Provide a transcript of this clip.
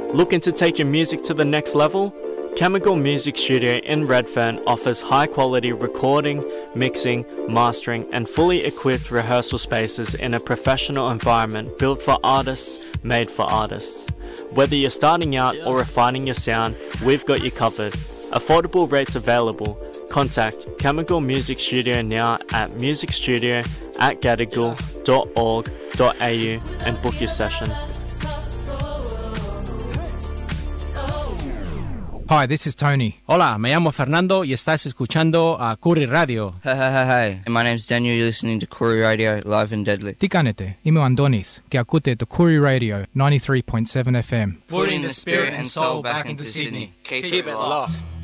Looking to take your music to the next level? Chemical Music Studio in Redfern offers high-quality recording, mixing, mastering, and fully equipped rehearsal spaces in a professional environment built for artists, made for artists. Whether you're starting out or refining your sound, we've got you covered. Affordable rates available. Contact Chemical Music Studio now at musicstudio@gadigal.org.au and book your session. Hi, this is Tony. Hola, me llamo Fernando y estás escuchando a Kuri Radio. Hey. My name's Daniel. You're listening to Kuri Radio, live and deadly. Τι κάνετε? Είμαι ο Αντώνης και ακούτε το Kuri Radio 93.7 FM. Putting the spirit and soul back into Sydney. Keep it locked.